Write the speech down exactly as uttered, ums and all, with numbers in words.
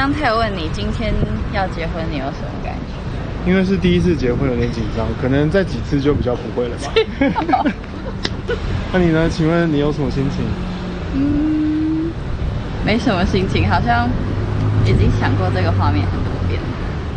刚他有问你今天要结婚，你有什么感觉？ 因为是第一次结婚，有点紧张，可能再几次就比较不会了吧。那你呢？请问你有什么心情？ 嗯，没什么心情，好像已经想过这个画面很多